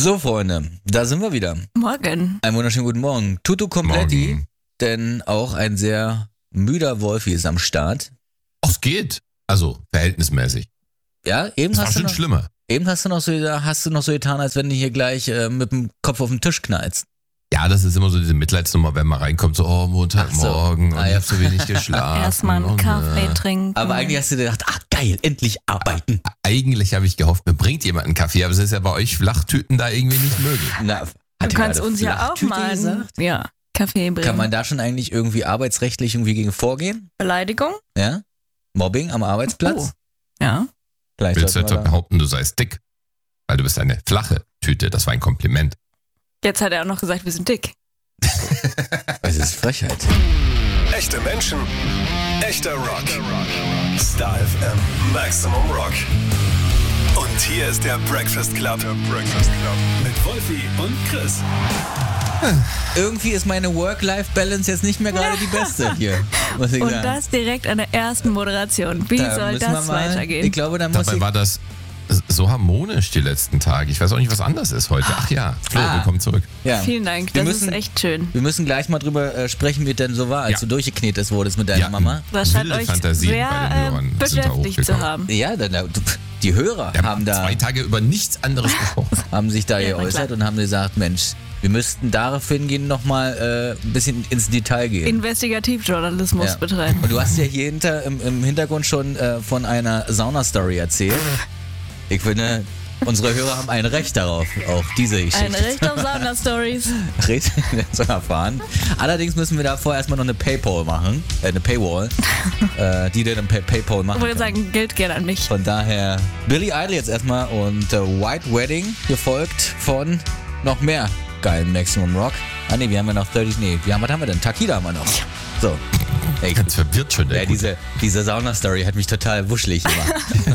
So, Freunde, da sind wir wieder. Morgen. Einen wunderschönen guten Morgen. Tutu Kompletti, Morgen. denn auch ein sehr müder Wolfi ist am Start. Ach, es geht. Also, verhältnismäßig. Ja, eben Es war hast du schon noch, schlimmer. eben hast du noch so getan, als wenn du hier gleich mit dem Kopf auf den Tisch knallst. Ja, das ist immer so diese Mitleidsnummer, wenn man reinkommt, so, Montagmorgen und ich habe so wenig geschlafen. Erstmal einen und, Kaffee trinken. Aber eigentlich hast du dir gedacht, geil, endlich arbeiten. Eigentlich habe ich gehofft, mir bringt jemand einen Kaffee, aber es ist ja bei euch Flach-Tüten da irgendwie nicht möglich. Na, Du hat er kannst gerade uns ja auch Flachtüte mal gesagt? einen Kaffee bringen. Kann man da schon eigentlich irgendwie arbeitsrechtlich irgendwie gegen vorgehen? Beleidigung? Ja? Mobbing am Arbeitsplatz? Oh. Ja. Vielleicht Willst du sollten wir etwa da- behaupten, du seist dick? Weil du bist eine flache Tüte, das war ein Kompliment. Jetzt hat er auch noch gesagt, wir sind dick. Das ist Frechheit. Echte Menschen, echter Rock. Star FM, Maximum Rock. Und hier ist der Breakfast Club. Mit Wolfi und Chris. Irgendwie ist meine Work-Life-Balance jetzt nicht mehr gerade die beste hier, muss ich Und sagen. das direkt an der ersten Moderation. Wie Da soll müssen wir das mal- weitergehen? Ich glaube, da muss Dabei ich... war das so harmonisch die letzten Tage. Ich weiß auch nicht, was anders ist heute. Ach ja, Flo, willkommen zurück. Ja. Vielen Dank, Wir das müssen- ist echt schön. Wir müssen gleich mal drüber sprechen, wie es denn so war, als Ja. du durchgeknetet wurdest mit deiner Ja. Mama. Das scheint wilde euch Fantasien bei den sehr Hörern sind da beschäftigt zu hochgekommen. haben. Ja, die Hörer Wir haben da 2 Tage über nichts anderes gesprochen. haben sich da Ja, na geäußert klar. und haben gesagt, Mensch, wir müssten daraufhin gehen nochmal ein bisschen ins Detail gehen. Investigativjournalismus Ja. betreiben. Und du hast ja hier im Hintergrund schon von einer Sauna-Story erzählt. Ich finde, unsere Hörer haben ein Recht darauf, auch diese Ein Geschichte Recht auf Sauna-Stories. zu erfahren. Allerdings müssen wir davor erstmal noch eine Paypal machen, eine Paywall, die dann per Paypal Ich machen wollte kann. sagen, Geld geht an mich. Von daher Billy Idol jetzt erstmal und White Wedding, gefolgt von noch mehr geilen Maximum Rock. Ah ne, wir haben ja noch 30, was haben wir denn? Takida haben wir noch. So. Ey, Ganz verwirrt schon. Der ja, diese Sauna-Story hat mich total wuschelig gemacht.